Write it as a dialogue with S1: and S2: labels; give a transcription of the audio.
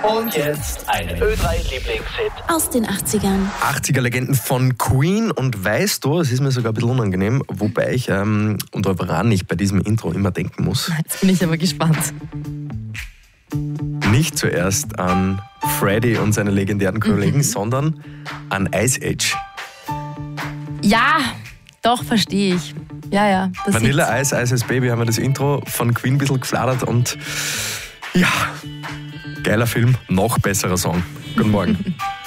S1: Und jetzt einen Ö3-Lieblingshit
S2: aus den 80ern.
S3: 80er-Legenden von Queen. Und weißt du, es ist mir sogar ein bisschen unangenehm, wobei ich, und woran ich bei diesem Intro immer denken muss.
S4: Jetzt bin ich aber gespannt.
S3: Nicht zuerst an Freddy und seine legendären Kollegen, sondern an Ice Age.
S4: Ja, doch, verstehe ich. Ja.
S3: Vanilla Ice, Ice Ice Baby haben wir das Intro von Queen ein bisschen gefladert und ja, geiler Film, noch besserer Song. Guten Morgen.